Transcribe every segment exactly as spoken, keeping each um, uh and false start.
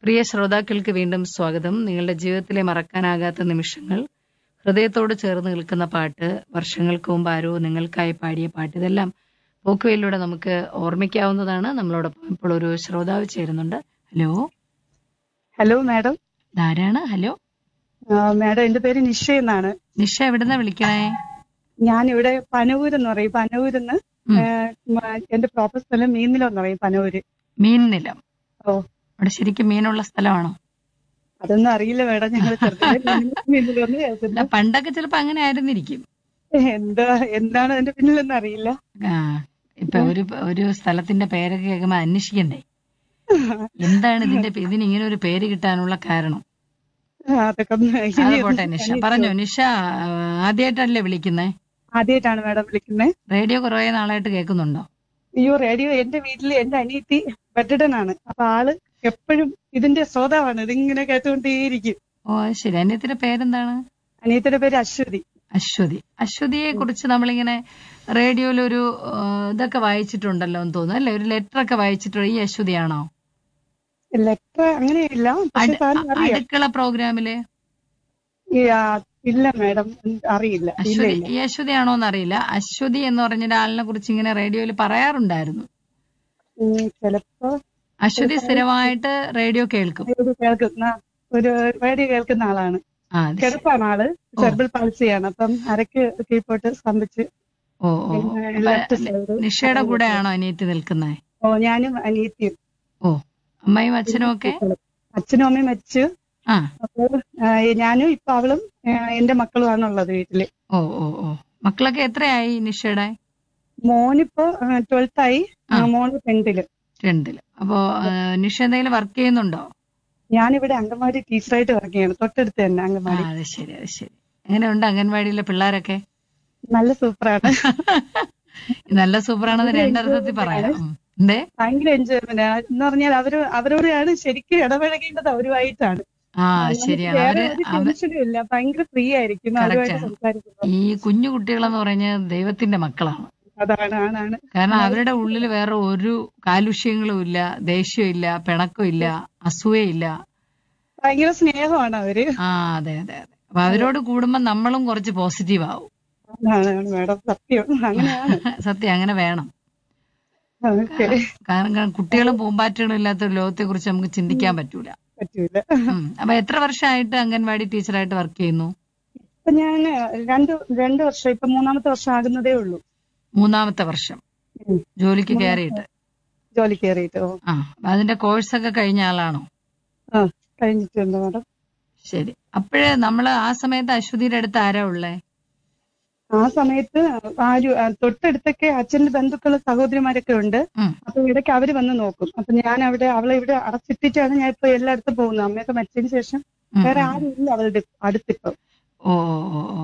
പ്രിയ ശ്രോതാക്കൾക്ക് വീണ്ടും സ്വാഗതം. നിങ്ങളുടെ ജീവിതത്തിലെ മറക്കാനാകാത്ത നിമിഷങ്ങൾ, ഹൃദയത്തോട് ചേർന്ന് നിൽക്കുന്ന പാട്ട്, വർഷങ്ങൾക്ക് മുമ്പ് ആരോ നിങ്ങൾക്കായി പാടിയ പാട്ട്, ഇതെല്ലാം പോക്കുവയിലൂടെ നമുക്ക് ഓർമ്മിക്കാവുന്നതാണ്. നമ്മളോടൊപ്പം ഇപ്പോൾ ഒരു ശ്രോതാവ് ചേരുന്നുണ്ട്. Hello hello madam. ആരാണ്? ഹലോ മാഡം, എന്റെ പേര് നിഷ എന്നാണ്. നിഷ, എവിടുന്നാ വിളിക്കണേ? ഞാനിവിടെ പനവൂര് എന്ന് പറയും. പനവൂരിന്ന് ഉം. എന്റെ പ്രോപ്പർ സ്ഥലം മീനിലം എന്ന് പറയും, പനവൂര്. മീൻ നിലം. ഓ, അവിടെ ശരിക്കും മീനുള്ള സ്ഥലമാണോ? അതൊന്നും അറിയില്ല മാഡം. ഞങ്ങൾ മീനിലൊന്ന് അല്ല, കേൾക്കുന്നു. പണ്ടൊക്കെ ചിലപ്പോ അങ്ങനെ ആയിരുന്നിരിക്കും. എന്താ എന്താണ് അതിന്റെ പിന്നിലൊന്നും അറിയില്ല. ആ, ഇപ്പൊ ഒരു ഒരു സ്ഥലത്തിന്റെ പേരൊക്കെ കേൾക്കുമ്പോ അന്വേഷിക്കണ്ടേ എന്താണ് ഇതിന്റെ പേ- ഇതിന് ഇങ്ങനെ ഒരു പേര് കിട്ടാനുള്ള കാരണം? അതൊക്കെ ഒന്ന് അത് ഇനി പോട്ടെ ഒന്ന് നിഷ. അന്വേഷിച്ച് പറഞ്ഞോ നോക്ക്. നിഷ, ആദ്യമായിട്ടല്ലേ വിളിക്കുന്നേ? ആദ്യമായിട്ടാണ് മാഡം വിളിക്കുന്നത്. റേഡിയോ കുറേ നാളായിട്ട് കേൾക്കുന്നുണ്ടോ? അയ്യോ, റേഡിയോ എന്റെ വീട്ടില് എന്റെ അനിയത്തി ബെഡഡനാണ്. അപ്പൊ ആള് എപ്പോഴും ഇതിന്റെ ശ്രോതാവാണ്. ഇതിങ്ങനെ കേട്ടുകൊണ്ടേയിരിക്കും. ഓ, അത് ശരി. അനിയത്തിന്റെ പേരെന്താണ്? അനിയത്തിന്റെ പേര് അശ്വതി. അശ്വതി. അശ്വതിയെ കുറിച്ച് നമ്മളിങ്ങനെ റേഡിയോയിലൊരു ആ, ഇതൊക്കെ വായിച്ചിട്ടുണ്ടല്ലോ എന്ന് തോന്നുന്നു, അല്ലെ? ഒരു ലെറ്റർ ഒക്കെ വായിച്ചിട്ടുണ്ടോ? ഈ അശ്വതിയാണോ? ലെറ്റർ അങ്ങനെയില്ല, പക്ഷെ അട്- താൻ അ- അറിയാം. അടുക്കള പ്രോഗ്രാമില് ഈ, ആ, ഇല്ല മാഡം, അറിയില്ല. ഇല്ല അശ്വതി, ഇല്ല ഈ അശ്വതിയാണോ എന്നറിയില്ല. അശ്വതി എന്ന് പറഞ്ഞ ഒരാളിനെ കുറിച്ച് ഇങ്ങനെ റേഡിയോയിൽ പറയാറുണ്ടായിരുന്നു. ഉം, ചിലപ്പോ അശ്വതി ചിലപ്പോ സ്ഥിരമായിട്ട് റേഡിയോ കേൾക്കും. റേഡിയോ കേൾക്കുന്ന ഒരു റേഡിയോ കേൾക്കുന്ന ആളാണ്. ആ, അത് ശരി. കിടപ്പാണ് ആള്. ഓ സെർബൽ പാൾസിയാണ്. അപ്പം അരക്ക് കീഴ്പോട്ട് സ്തംഭിച്ച് ഓ ഓ പിന്നെ അപ്പൊ ലെഫ്റ്റ് നി- സൈഡ്. നിഷയുടെ കൂടെയാണോ അനിയത്തി നിൽക്കുന്നത്? ഓ, ഞാനും അനിയത്തിയും. ഓ, അമ്മയും പിന്നെ അച്ഛനും ഒക്കെ? മക്കളും. അച്ഛനും അമ്മയും മരിച്ചു. ആ, അപ്പോൾ ആ, ഞാനും ഇപ്പൊ അവളും ആ, എന്റെ മക്കളുമാണുള്ളത് വീട്ടില്. ഓ ഓ ഓ മക്കളൊക്കെ എത്രയായി നിഷയുടെ? മോനിപ്പോ ട്വൽത്ത് ആയി. ആ, ആ, മോന് ടെൻത്തില്. രണ്ടില്. അപ്പോ ആ, നിഷ എന്തെങ്കിലും വർക്ക് ചെയ്യുന്നുണ്ടോ? ഞാനിവിടെ അംഗൻവാടി ടീച്ചറായിട്ട് വർക്ക് ചെയ്യാണ്. തൊട്ടടുത്ത് തന്നെ ആ, അംഗൻവാടി. അത് ശരി, അത് ശരി. എങ്ങനെയുണ്ട് അംഗൻവാടിയിലെ പിള്ളേരൊക്കെ? നല്ല സൂപ്പറാണ്. നല്ല സൂപ്പറാണെന്ന് ഭയങ്കര രണ്ടർത്ഥത്തിൽ എൻജോയ്മെന്റ് ആണ്. പറയാം. ഉം. എന്തേ? ഭയങ്കര എൻജോയ്മെന്റ് എന്ന് പറഞ്ഞാൽ അവര് അവരോടാണ് ശരിക്കും ഇടപഴകേണ്ടത്, അവരുമായിട്ടാണ്. ആ, ആ, നമുക്ക് ശരിയാണ്. വേറെ അവര് ഒരു അവ ടെൻഷനും ഇല്ല. ഭയങ്കര ഫ്രീ ആയിരിക്കും അവരുമായിട്ട് കറക്റ്റാണ്. സംസാരിക്കുമ്പോൾ. ഈ കുഞ്ഞു കുട്ടികളെന്ന് പറഞ്ഞാൽ ദൈവത്തിന്റെ മക്കളാണ്. അതാണ് ആണാണ്. കാരണം നമ്മൾ അവരുടെ ഉള്ളിൽ വേറെ ഒരു കാലുഷ്യങ്ങളും ഇല്ല, ദേഷ്യമില്ല, പിണക്കമില്ല, അസൂയയില്ല. ഭയങ്കര സ്നേഹമാണ് അവര്. ആ, അതെ അതെ അതെ. അപ്പൊ അവരോട് കൂടുമ്പോ നമ്മളും കുറച്ച് പോസിറ്റീവ് ആവും. ആണ് മാഡം, സത്യം അങ്ങനെയാണ്. സത്യം, അങ്ങനെ വേണം. ഓക്കെ. കാ- കാരണം കാരണം കുട്ടികളും പൂമ്പാറ്റകളും ഇല്ലാത്ത ഒരു ലോകത്തെ കുറിച്ച് നമുക്ക് ചിന്തിക്കാൻ പറ്റൂല. പറ്റൂല. ഉം. അപ്പൊ എത്ര വർഷമായിട്ട് അംഗൻവാടി ടീച്ചറായിട്ട് വർക്ക് ചെയ്യുന്നു? ഇപ്പൊ ഞാൻ രണ്ട് രണ്ട് വർഷം, ഇപ്പൊ മൂന്നാമത്തെ വർഷം ആകുന്നതേ ഉള്ളൂ. മൂന്നാമത്തെ വർഷം ഉം. ജോലിക്ക് മൂന്നാമത്തെ കയറിയിട്ട്. ജോലി കയറിയിട്ട്. ഓ, ആ, അപ്പൊ അതിന്റെ കോഴ്സൊക്കെ കഴിഞ്ഞ ആളാണോ? ആ, കഴിഞ്ഞിട്ടുണ്ട് മാഡം. ശരി. അപ്പോഴേ നമ്മള് ആ സമയത്ത് അശ്വതിയുടെ അടുത്ത് ആരാ ഉള്ളേ? ആ സമയത്ത് ആരും ആ, തൊട്ടടുത്തൊക്കെ അച്ഛന്റെ ബന്ധുക്കള് സഹോദരിമാരൊക്കെ ഉണ്ട്. ഉം, അപ്പൊ ഇടയ്ക്ക് അവര് വന്ന് നോക്കും. അപ്പൊ ഞാൻ അവിടെ അവളെ ഇവിടെ അടച്ചിട്ടിട്ടാണ് ഞാൻ ഇപ്പൊ എല്ലായിടത്തും പോകുന്നത്. അമ്മയൊക്കെ മരിച്ചതിന് ശേഷം ഉം, വേറെ ഉം. ആരും ഇല്ല അവളുടെ അടുത്തിപ്പം. ഓ ഓ ഓ ഓ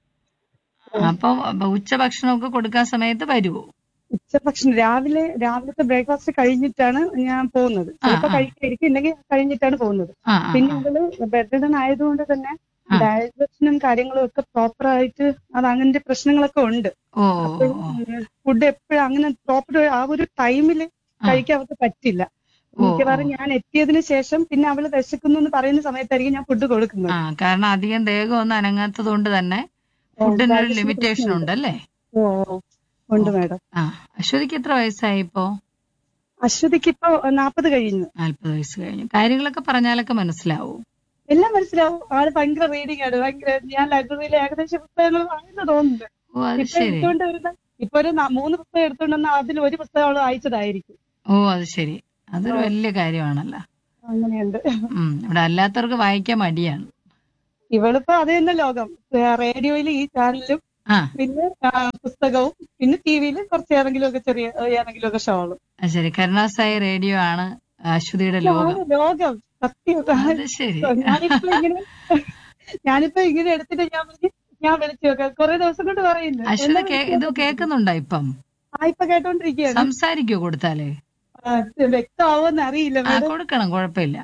അപ്പൊ അപ്പൊ ഉച്ചഭക്ഷണമൊക്കെ കൊടുക്കാൻ സമയത്ത് വരുവോ? ഉച്ചഭക്ഷണം രാവിലെ രാവിലത്തെ ബ്രേക്ക്ഫാസ്റ്റ് കഴിഞ്ഞിട്ടാണ് ഞാൻ പോകുന്നത്. ആ ചിലപ്പോ ആ കഴിക്കായിരിക്കും, ഇല്ലെങ്കിൽ കഴിഞ്ഞിട്ടാണ് പോകുന്നത്. ആ ആ പിന്നെ ആ അവള് ബെഡ്രിഡൻ ആയതുകൊണ്ട് തന്നെ ആ. ഡയജഷനും കാര്യങ്ങളും ഒക്കെ പ്രോപ്പർ ആയിട്ട് അത് അങ്ങനത്തെ പ്രശ്നങ്ങളൊക്കെ ഉണ്ട്. ഓ ഓ അപ്പോഴും ഓ ഫുഡ് എപ്പോഴും അങ്ങനെ പ്രോപ്പർ ആ ഒരു ടൈമില് ആ കഴിക്കാൻ അവർക്ക് പറ്റില്ല. ഓ ഓ മിക്കവാറും ഞാൻ എത്തിയതിനു ശേഷം പിന്നെ അവള് വിശക്കുന്നു എന്ന് പറയുന്ന സമയത്തായിരിക്കും ഞാൻ ഫുഡ് ആ, കൊടുക്കുന്നത്. കാരണം അധികം ദേഹം ഒന്നും അനങ്ങാത്തത് കൊണ്ട് തന്നെ ഫുഡിനൊരു ഡയജഷന് ലിമിറ്റേഷൻ പ്രശ്നമുണ്ട്. ഉണ്ടല്ലേ? ഓ, ഉണ്ട് ഓക്കെ. മാഡം. ആ, അശ്വതിക്ക് എത്ര വയസ്സായി ഇപ്പോ? അശ്വതിക്ക് ഇപ്പൊ നാപ്പത് കഴിഞ്ഞു. നാല്പത് വയസ്സ് കഴിഞ്ഞു. കാര്യങ്ങളൊക്കെ പറഞ്ഞാലൊക്കെ മനസ്സിലാവും. എല്ലാം മനസ്സിലാവും. ആള് ഭയങ്കര റീഡിംഗ് ആണ്. ഭയങ്കര, ഞാൻ ലൈബ്രറിയിൽ ഏകദേശം പുസ്തകങ്ങൾ വായിച്ചു തോന്നുന്നുണ്ട്. ഓ, അത് ഇപ്പൊ ശരി. എടുത്തുകൊണ്ട് വരുന്ന ഇപ്പൊ ഒരു ന- മൂന്ന് പുസ്തകം എടുത്തുകൊണ്ടെന്ന അതിൽ ഒരു പുസ്തകം അവള് വായിച്ചതായിരിക്കും. ഓ, അത് ശരി. അതൊരു ഓ, വലിയ കാര്യമാണല്ലോ. അങ്ങനെയുണ്ട്. ഉം. ഇവിടെ അല്ലാത്തവർക്ക് വായിക്കാൻ മടിയാണ്. ഇവളിപ്പോ അത് തന്നെ ലോകം. റേഡിയോയിൽ ഈ ചാനലും ആ, പിന്നെ ആ, പുസ്തകവും പിന്നെ ടി വിയിൽ കുറച്ച് ഏതെങ്കിലും ഒക്കെ ചെറിയ ഏതെങ്കിലും ഒക്കെ ഷോകളും. അത് ശരി. കരുണാസായി റേഡിയോ ആണ് അശ്വതിയുടെ ലോകം. ഇതാണ് ലോകം. സത്യം. അത് ശരി. ഞാനിപ്പോ ഇങ്ങനെ ഞാനിപ്പോ ഇങ്ങനെ എടുത്തിട്ട് ഞാൻ വിളിച്ച് ഞാൻ വിളിച്ചു നോക്കാം. കുറെ ദിവസം കൊണ്ട് പറയുന്നു അശ്വതി എന്നെ കേ വിളിച്ചു ഇത് നോക്കാൻ. കേൾക്കുന്നുണ്ടോ ഇപ്പം? ആ, ഇപ്പൊ കേട്ടോണ്ടിരിക്കുകയാണ്. സംസാരിക്കോ കൊടുത്താലേ? ആ, വ്യക്തമാവോന്ന് അറിയില്ല ആ, മാഡം. കൊടുക്കണം, കുഴപ്പമില്ല.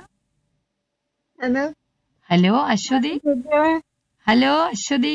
എന്നാ ഹലോ അശ്വതി. ഹലോ അശ്വതി.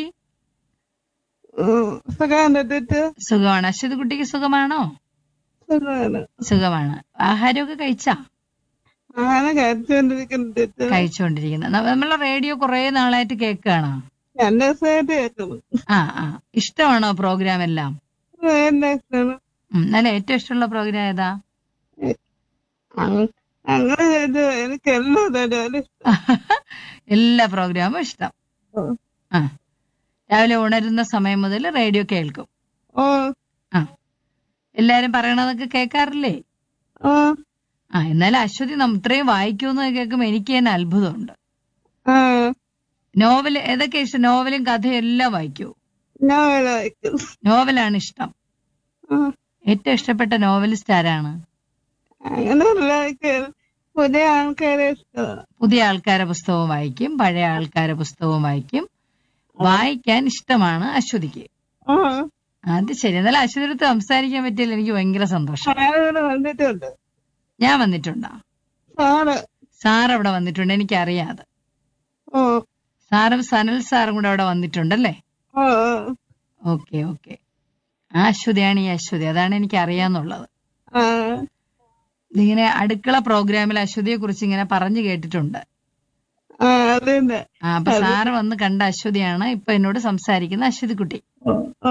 സുഖം എന്നിട്ട് സുഖമാണ്. അശ്വതി കുട്ടിക്ക് സുഖമാണോ? സുഖമാണ്. സുഖമാണ്. ആഹാരമൊക്കെ കഴിച്ചാ? അങ്ങനെ കഴിച്ചുകൊണ്ടിരിക്കുന്നുണ്ട്. കഴിച്ചുകൊണ്ടിരിക്കുന്നത് നമ്മളെ റേഡിയോ കുറെ നാളായിട്ട് കേൾക്കുകയാണോ? രണ്ട് ദിവസമായിട്ട് കേൾക്കുന്നു. ആ ആ ഇഷ്ടമാണോ പ്രോഗ്രാം എല്ലാം? എന്നെ ഇഷ്ടമാണ്. ഉം, നല്ല ഏറ്റവും ഇഷ്ടമുള്ള പ്രോഗ്രാം ഏതാ? അങ്ങ- അങ്ങനെ ഇത് എനിക്ക് എല്ലാം തന്നെ ഇഷ്ടം. എല്ലാ പ്രോഗ്രാമും ഇഷ്ടം. ഓ ആ രാവിലെ ഉണരുന്ന സമയം മുതൽ റേഡിയോ കേൾക്കും. ഓ ആ എല്ലാരും പറയണതൊക്കെ കേൾക്കാറില്ലേ? ഓ ആ എന്നാലും അശ്വതി നമ്മ ഇത്രയും വായിക്കുമെന്ന് കേൾക്കുമ്പോൾ എനിക്ക് തന്നെ അത്ഭുതമുണ്ട്. ആ നോവൽ ഏതൊക്കെ ഇഷ്ടം? നോവലും കഥയും എല്ലാം വായിക്കൂ? ഞാൻ വേറെ വായിക്കും. നോവലാണ് ഇഷ്ടം. ആ ഏറ്റവും ഇഷ്ടപ്പെട്ട നോവലിസ്റ്റ് ആരാണ്? അങ്ങനെ വായിക്കും. പുതിയ ആൾക്കാരെ ഇഷ്ടമാണ്. പുതിയ ആൾക്കാരെ പുസ്തകവും വായിക്കും, പഴയ ആൾക്കാരെ പുസ്തകവും വായിക്കും. വായിക്കാൻ ഇഷ്ടമാണ് അശ്വതിക്ക്. ആ അത് ശരി. എന്നാലും അശ്വതി അടുത്ത് സംസാരിക്കാൻ പറ്റിയല്ലോ, എനിക്ക് ഭയങ്കര സന്തോഷം. സാറിവിടെ വന്നിട്ടുണ്ട്. ഞാൻ വന്നിട്ടുണ്ടോ? സാറ് സാർ അവിടെ വന്നിട്ടുണ്ട്, എനിക്കറിയാതെ. ഓ സാറും സനൽ സാറും കൂടെ അവിടെ വന്നിട്ടുണ്ടല്ലേ? ഓ ഓക്കെ ഓക്കെ. ആ അശ്വതിയാണ് ഈ അശ്വതി, അതാണ് എനിക്ക് അറിയാന്നുള്ളത്. ആ ഇതിങ്ങനെ അടുക്കള പ്രോഗ്രാമിൽ അശ്വതിയെ കുറിച്ച് ഇങ്ങനെ പറഞ്ഞു കേട്ടിട്ടുണ്ട്. ആ അതന്നെ. ആ അപ്പൊ സാറ് വന്ന് കണ്ട അശ്വതിയാണ് ഇപ്പൊ എന്നോട് സംസാരിക്കുന്ന അശ്വതി കുട്ടി. ഓ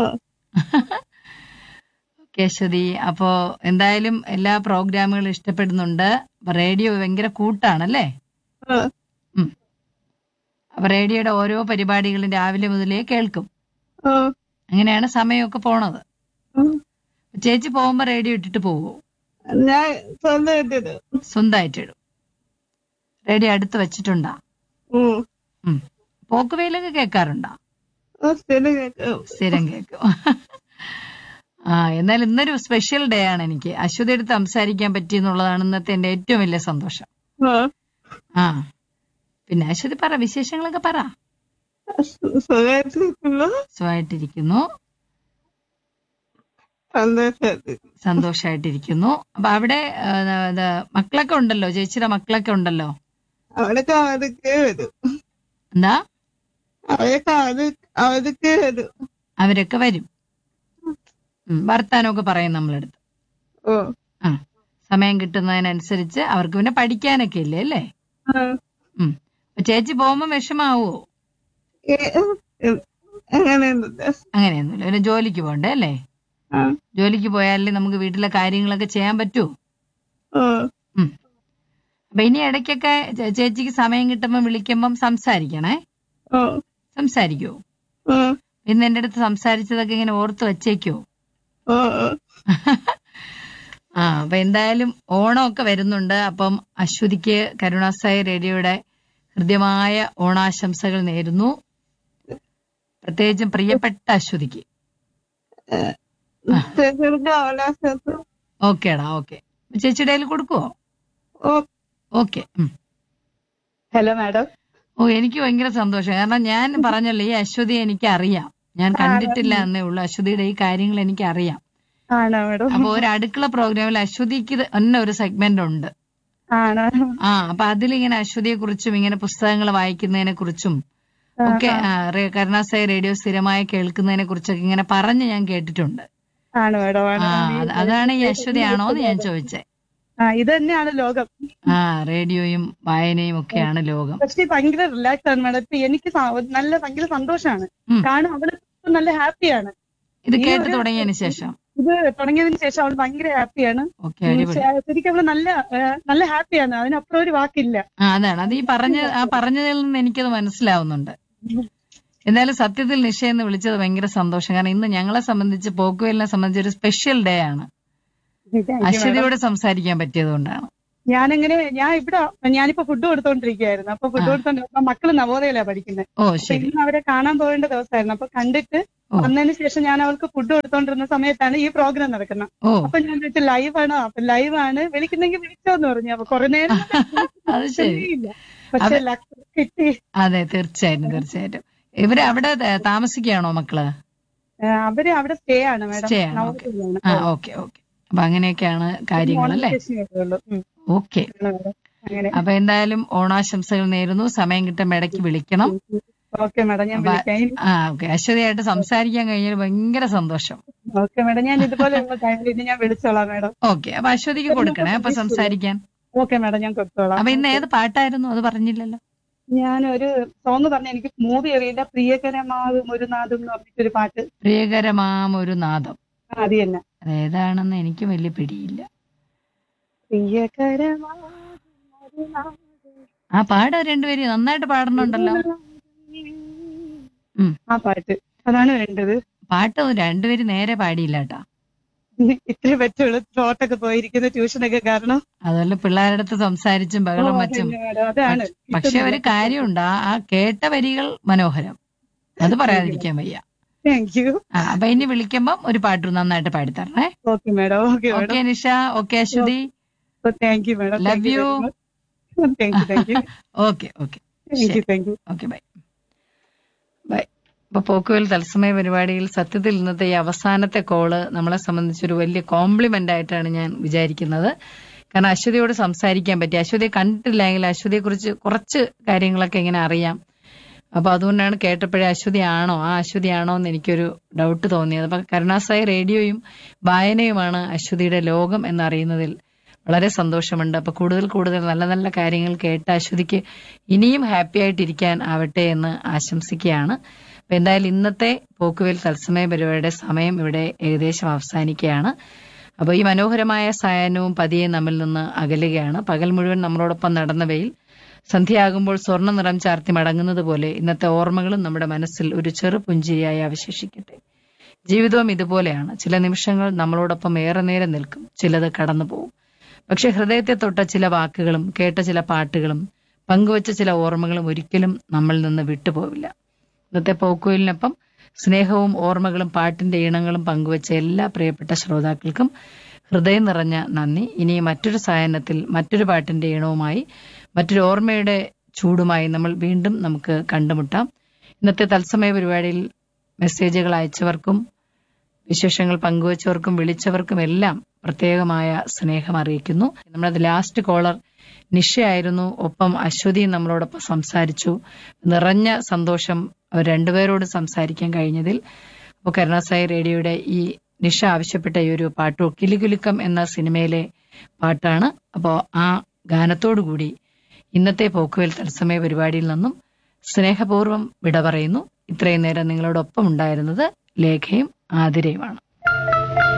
ഓക്കെ അശ്വതി, അപ്പോ എന്തായാലും എല്ലാ പ്രോഗ്രാമുകളും ഇഷ്ടപ്പെടുന്നുണ്ട്. റേഡിയോ ഭയങ്കര കൂട്ടാണല്ലേ? ഓ ഉം. അപ്പൊ റേഡിയോയുടെ ഓരോ പരിപാടികളും രാവിലെ മുതലേ കേൾക്കും. ഓ അങ്ങനെയാണ് സമയമൊക്കെ പോണത്. ഉം. ചേച്ചി പോകുമ്പോ റേഡിയോ ഇട്ടിട്ട് പോവോ? ഞാൻ സ്വന്തമായിട്ടിത്. സ്വന്തമായിട്ടിടും. റേഡിയോ അടുത്ത് വെച്ചിട്ടുണ്ടാ? ഉം. ഉം. പോക്കുവെയിലൊക്കെ കേൾക്കാറുണ്ടോ? ഓ സ്ഥിരം കേൾക്കും. സ്ഥിരം കേൾക്കും. ആ എന്നാൽ ഇന്നൊരു സ്പെഷ്യൽ ഡേ ആണ് എനിക്ക്. അശ്വതി അടുത്ത് സംസാരിക്കാൻ പറ്റിയെന്നുള്ളതാണ് ഇന്നത്തെ എന്റെ ഏറ്റവും വലിയ സന്തോഷം. ഓ ആ പിന്നെ അശ്വതി പറ, വിശേഷങ്ങളൊക്കെ പറ. സുഖമായിട്ടിരിക്കുന്നു. സുഖമായിട്ടിരിക്കുന്നു, സന്തോഷമായിട്ടിരിക്കുന്നു. സന്തോഷമായിട്ടിരിക്കുന്നു. അപ്പൊ അവിടെ ആ, ഇത് മക്കളൊക്കെ ഉണ്ടല്ലോ, ചേച്ചിയുടെ മക്കളൊക്കെ ഉണ്ടല്ലോ. അവരൊക്കെ അവധിക്ക് വരും. എന്താ? അവരൊക്കെ അവധി അവധിക്ക് വരും. അവരൊക്കെ വരും. ഉം, വർത്താനമൊക്കെ പറയും നമ്മളടുത്ത്. ഓ ആ സമയം കിട്ടുന്നതിനനുസരിച്ച് അവർക്ക് പിന്നെ പഠിക്കാനൊക്കെ ഇല്ലേ അല്ലേ? ആ ഉം. അപ്പൊ ചേച്ചി പോകുമ്പോ വിഷമാവോ? അങ്ങനെയൊന്നുമില്ല. അങ്ങനെയൊന്നുമില്ല. പിന്നെ ജോലിക്ക് പോണ്ടേ അല്ലേ? ആ ജോലിക്ക് പോയാലേ നമുക്ക് വീട്ടിലെ കാര്യങ്ങളൊക്കെ ചെയ്യാൻ പറ്റൂ. ഓ ഉം. അപ്പൊ ഇനി ഇടയ്ക്കൊക്കെ ചേ- ചേച്ചിക്ക് സമയം കിട്ടുമ്പോ വിളിക്കുമ്പം സംസാരിക്കണേ. ഓ സംസാരിക്കോ? ഓ ഇന്ന് എന്റെ അടുത്ത് സംസാരിച്ചതൊക്കെ ഇങ്ങനെ ഓർത്ത് വച്ചേക്കോ? ഓ ആ അപ്പൊ എന്തായാലും ഓണമൊക്കെ വരുന്നുണ്ട്. അപ്പം അശ്വതിക്ക് കരുണാസായി റേഡിയോയുടെ ഹൃദ്യമായ ഓണാശംസകൾ നേരുന്നു. പ്രത്യേകിച്ചും പ്രിയപ്പെട്ട അശ്വതിക്ക്. ചേച്ചികൾക്ക് അവകാശം. ഓക്കേടാ, ഓക്കെ. ചേച്ചിയുടെ കയ്യിൽ കൊടുക്കുവോ? ഓ ഓക്കെ. Hello madam. ഓ എനിക്ക് ഭയങ്കര സന്തോഷം. കാരണം ഞാൻ പറഞ്ഞല്ലോ, ഈ അശ്വതി എനിക്ക് അറിയാം. ഞാൻ കണ്ടിട്ടില്ല എന്നേ ഉള്ളൂ. അശ്വതിയുടെ ഈ കാര്യങ്ങൾ എനിക്ക് അറിയാം. ആണോ മാഡം? അപ്പൊ ഒരു അടുക്കള പ്രോഗ്രാമിൽ അശ്വതിക്ക് തന്നെ ഒരു സെഗ്മെന്റ് ഉണ്ട്. ആണോ? ആ അപ്പൊ അതിലിങ്ങനെ അശ്വതിയെ കുറിച്ചും ഇങ്ങനെ പുസ്തകങ്ങൾ വായിക്കുന്നതിനെ കുറിച്ചും ഒക്കെ കരുണാസായി റേഡിയോ സ്ഥിരമായി കേൾക്കുന്നതിനെ കുറിച്ചൊക്കെ ഇങ്ങനെ പറഞ്ഞ് ഞാൻ കേട്ടിട്ടുണ്ട്. ആണ് മാഡം. ആ അത് അതാണ് ഈ അശ്വതി ആണോ എന്ന് ഞാൻ ചോദിച്ചേ. ആ ഇത് തന്നെയാണ് ലോകം. ആ റേഡിയോയും വായനയും ഒക്കെയാണ് ലോകം. പക്ഷെ ഭയങ്കര റിലാക്സ് ആണ് മാഡം. ഇപ്പൊ എനിക്ക് സ- നല്ല ഭയങ്കര സന്തോഷമാണ്. ഉം. കാരണം അവള് ഇപ്പൊ നല്ല ഹാപ്പിയാണ്. ഇത് ഈ കേട്ട് ഒരു- തുടങ്ങിയതിന് ശേഷം ഇത് തുടങ്ങിയതിന് ശേഷം അവൾ ഭയങ്കര ഹാപ്പിയാണ്. ഓക്കെ, അടിപൊളി. ശരിക്കും അവള് നല്ല ഏ, നല്ല ഹാപ്പിയാണ്. അതിനപ്പുറം ഒരു വാക്കില്ല. ആ അതാണ് അത് ഈ പറഞ്ഞ ആ പറഞ്ഞതിൽ നിന്ന് എനിക്കത് മനസ്സിലാവുന്നുണ്ട്. എന്നാലും സത്യത്തിൽ നിഷ എന്ന് വിളിച്ചത് ഭയങ്കര സന്തോഷം. കാരണം ഇന്ന് ഞങ്ങളെ സംബന്ധിച്ച് പോക്കുവെലിനെ സംബന്ധിച്ച് ഒരു സ്പെഷ്യൽ ഡേ ആണ്. അശ്വതിയോട് സംസാരിക്കാൻ പറ്റിയത് കൊണ്ടാണ്. ഞാനെങ്ങനെ ഞാൻ ഇവിടെ ഞാനിപ്പോ ഫുഡ് കൊടുത്തോണ്ടിരിക്കുകയായിരുന്നു. അപ്പൊ ഫുഡ് കൊടുത്തോണ്ട് മക്കള് നവോദയയിലാ പഠിക്കുന്നത്. ഓ അപ്പൊ ശരി. ഇന്ന് അവരെ കാണാൻ പോകേണ്ട ദിവസമായിരുന്നു. അപ്പൊ കണ്ടിട്ട് ഓ. വന്നതിന് ശേഷം ഞാൻ അവൾക്ക് ഫുഡ് കൊടുത്തോണ്ടിരുന്ന സമയത്താണ് ഈ പ്രോഗ്രാം നടക്കുന്നത്. ഓ അപ്പൊ ഞാൻ ചോദിച്ചു ലൈവ് ആണോ? അപ്പൊ ലൈവ് ആണ്, വിളിക്കുന്നെങ്കിൽ വിളിച്ചോന്ന് പറഞ്ഞു. അപ്പൊ കുറെ നേരം അത് ശരി. ഇല്ല. പക്ഷെ ലക്ക് കിട്ടി. അതെ, തീർച്ചയായിട്ടും തീർച്ചയായിട്ടും. ഇവര് അവിടെ ത- താമസിക്കുകയാണോ മക്കള്? ആ, അവര് അവിടെ സ്റ്റേ ആണ് മാഡം. സ്റ്റേ ആണ്. ഓക്കെ. ആ ഓക്കെ ഓക്കെ. അപ്പൊ അങ്ങനെയൊക്കെയാണ് കാര്യങ്ങൾ അല്ലേ? ഓക്കെ. അങ്ങനെ അപ്പൊ എന്തായാലും ഓണാശംസകൾ നേരുന്നു. സമയം കിട്ടുമ്പോ ഇടയ്ക്ക് വിളിക്കണം. ഓക്കെ മാഡം, ഞാൻ വിളിക്കാം. ആ ഓക്കെ. അശ്വതിയായിട്ട് സംസാരിക്കാൻ കഴിഞ്ഞാൽ ഭയങ്കര സന്തോഷം. ഓക്കെ മാഡം, ഞാൻ ഇതുപോലെയുള്ള ടൈമിൽ ഇനി ഞാൻ വിളിച്ചോളാം മാഡം. ഓക്കെ. അപ്പൊ അശ്വതിക്ക് കൊടുക്കണേ അപ്പൊ സംസാരിക്കാൻ. ഓക്കെ മാഡം, ഞാൻ കൊടുത്തോളാം. അപ്പൊ ഇന്ന് ഏത് പാട്ടായിരുന്നു അത് പറഞ്ഞില്ലല്ലോ. ഞാനൊരു സോങ് പറഞ്ഞ, എനിക്ക് മൂവി അറിയില്ല. പ്രിയകരമാകും ഒരു നാദം എന്ന് പറഞ്ഞിട്ടൊരു പാട്ട്. പ്രിയകരമാം ഒരു നാദം. ആ, അത് തന്നെ. അതേതാണെന്ന് എനിക്കും വലിയ പിടിയില്ല. പ്രിയകരമാകും ഒരു നാദം. ആ പാട് രണ്ടുപേരും നന്നായിട്ട് പാടണുണ്ടല്ലോ. ഉം. ആ പാട്ട് അതാണ് വേണ്ടത്. പാട്ട് രണ്ടുപേരും നേരെ പാടിയില്ല കേട്ടാ. ഇത്രേ പറ്റുള്ളൂ. തോട്ടൊക്കെ പോയിരിക്കുന്ന ട്യൂഷനൊക്കെ കാരണം. അതുപോലെ പിള്ളേരുടെ അടുത്ത് സംസാരിച്ചും ബഹളം ഓ, വച്ചും. അതന്നെ madam, അതാണ് പക്ഷെ ഒരു കാര്യമുണ്ട്, ആ ആ കേട്ട വരികൾ മനോഹരം, അത് പറയാതിരിക്കാൻ വയ്യ. Thank you. ആ അപ്പൊ ഇനി വിളിക്കുമ്പം ഒരു പാട്ട് നന്നായിട്ട് പാടിത്തരണേ. Okay madam. Okay okay madam. Nisha. Okay Aswathy. Thank you madam. Love you. Thank you. Thank you. Okay okay thank you. Thank you. Okay bye bye. ഇപ്പൊ പോക്കുവെയിൽ തത്സമയ പരിപാടിയിൽ സത്യത്തിൽ ഇന്നത്തെ ഈ അവസാനത്തെ കോള് നമ്മളെ സംബന്ധിച്ചൊരു വലിയ കോംപ്ലിമെന്റ് ആയിട്ടാണ് ഞാൻ വിചാരിക്കുന്നത്. കാരണം അശ്വതിയോട് സംസാരിക്കാൻ പറ്റി. അശ്വതിയെ കണ്ടിട്ടില്ലെങ്കിൽ അശ്വതിയെ കുറിച്ച് കുറച്ച് കാര്യങ്ങളൊക്കെ ഇങ്ങനെ അറിയാം. അപ്പൊ അതുകൊണ്ടാണ് കേട്ടപ്പോഴേ അശ്വതി ആണോ ആ അശ്വതി ആണോ എന്ന് എനിക്കൊരു ഡൗട്ട് തോന്നിയത്. അപ്പൊ കരുണാസായി റേഡിയോയും വായനയുമാണ് അശ്വതിയുടെ ലോകം എന്നറിയുന്നതിൽ വളരെ സന്തോഷമുണ്ട്. അപ്പൊ കൂടുതൽ കൂടുതൽ നല്ല നല്ല കാര്യങ്ങൾ കേട്ട് അശ്വതിക്ക് ഇനിയും ഹാപ്പി ആയിട്ടിരിക്കാൻ ആവട്ടെ എന്ന് ആശംസിക്കുകയാണ്. അപ്പൊ എന്തായാലും ഇന്നത്തെ പോക്കുവെയിൽ തത്സമയ പരിപാടിയുടെ സമയം ഇവിടെ ഏകദേശം അവസാനിക്കുകയാണ്. അപ്പൊ ഈ മനോഹരമായ സായാഹ്നവും പതിയെ നമ്മിൽ നിന്ന് അകലുകയാണ്. പകൽ മുഴുവൻ നമ്മളോടൊപ്പം നടന്ന വെയിൽ സന്ധ്യയാകുമ്പോൾ സ്വർണ്ണ നിറം ചാർത്തി മടങ്ങുന്നത് പോലെ ഇന്നത്തെ ഓർമ്മകളും നമ്മുടെ മനസ്സിൽ ഒരു ചെറു പുഞ്ചിരിയായി അവശേഷിക്കട്ടെ. ജീവിതവും ഇതുപോലെയാണ്. ചില നിമിഷങ്ങൾ നമ്മളോടൊപ്പം ഏറെ നേരം നിൽക്കും, ചിലത് കടന്നു പോകും. പക്ഷെ ഹൃദയത്തെ തൊട്ട ചില വാക്കുകളും കേട്ട ചില പാട്ടുകളും പങ്കുവച്ച ചില ഓർമ്മകളും ഒരിക്കലും നമ്മളിൽ നിന്ന് വിട്ടുപോവില്ല. ഇന്നത്തെ പോക്കുവെയിലിനൊപ്പം സ്നേഹവും ഓർമ്മകളും പാട്ടിന്റെ ഈണങ്ങളും പങ്കുവച്ച എല്ലാ പ്രിയപ്പെട്ട ശ്രോതാക്കൾക്കും ഹൃദയം നിറഞ്ഞ നന്ദി. ഇനി മറ്റൊരു സായാഹ്നത്തിൽ മറ്റൊരു പാട്ടിന്റെ ഈണവുമായി മറ്റൊരു ഓർമ്മയുടെ ചൂടുമായി നമ്മൾ വീണ്ടും നമുക്ക് കണ്ടുമുട്ടാം. ഇന്നത്തെ തത്സമയ പരിപാടിയിൽ മെസ്സേജുകൾ അയച്ചവർക്കും വിശേഷങ്ങൾ പങ്കുവച്ചവർക്കും വിളിച്ചവർക്കും എല്ലാം പ്രത്യേകമായ സ്നേഹം അറിയിക്കുന്നു. നമ്മളത് ലാസ്റ്റ് കോളർ നിഷയായിരുന്നു. ഒപ്പം അശ്വതിയും നമ്മളോടൊപ്പം സംസാരിച്ചു. നിറഞ്ഞ സന്തോഷം അവർ രണ്ടുപേരോട് സംസാരിക്കാൻ കഴിഞ്ഞതിൽ. അപ്പോൾ കരുണാസായി റേഡിയോയുടെ ഈ നിഷ ആവശ്യപ്പെട്ട ഈ ഒരു പാട്ട് കിലുകിലുക്കം എന്ന സിനിമയിലെ പാട്ടാണ്. അപ്പോൾ ആ ഗാനത്തോടുകൂടി ഇന്നത്തെ പോക്കുവെയിൽ തത്സമയ പരിപാടിയിൽ നിന്നും സ്നേഹപൂർവ്വം വിട പറയുന്നു. ഇത്രയും നേരം നിങ്ങളോടൊപ്പം ഉണ്ടായിരുന്നത് ലേഖയും ആതിരയുമാണ്.